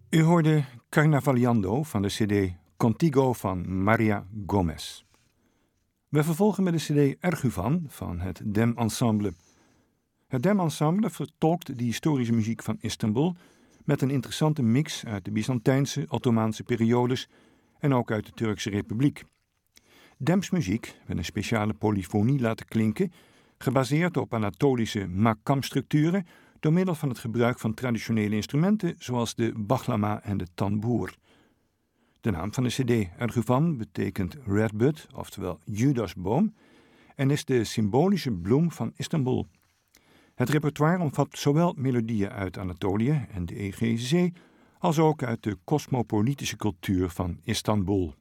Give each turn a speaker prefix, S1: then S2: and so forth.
S1: U hoorde Carnavaliando van de cd Contigo van Maria Gomez. We vervolgen met de cd Erguvan van het Dem Ensemble. Het Dem Ensemble vertolkt de historische muziek van Istanbul met een interessante mix uit de Byzantijnse, Ottomaanse periodes en ook uit de Turkse Republiek. Dems muziek werd een speciale polyfonie laten klinken, gebaseerd op Anatolische makam-structuren door middel van het gebruik van traditionele instrumenten zoals de baglama en de tamboer. De naam van de cd Erguvan betekent redbud, oftewel Judasboom, en is de symbolische bloem van Istanbul. Het repertoire omvat zowel melodieën uit Anatolië en de Egeïsche Zee, als ook uit de cosmopolitische cultuur van Istanbul.